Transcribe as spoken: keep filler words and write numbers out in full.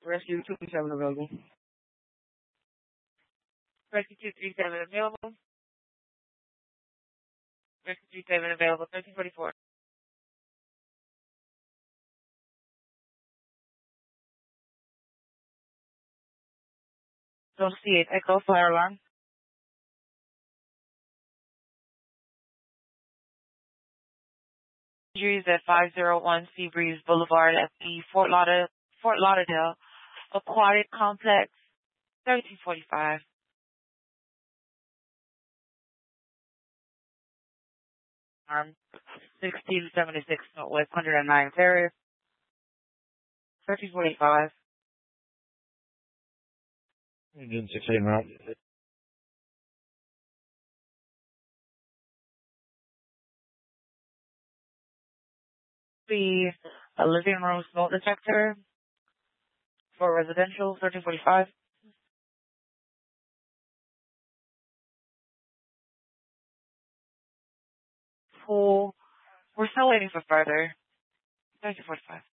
Rescue two seven available. Rescue two three seven available. Rescue three seven available. thirteen forty-four. Don't see it. Echo fire alarm. Injuries at five oh one Seabreeze Boulevard at the Fort Lauderdale, Fort Lauderdale Aquatic Complex, thirteen forty-five. Arm sixteen seventy-six Northwest one oh nine Terrace, thirteen forty-five. Engine sixteen route. The a living room smoke detector for residential, thirteen forty-five. Pool. We're still waiting for further. thirteen forty-five.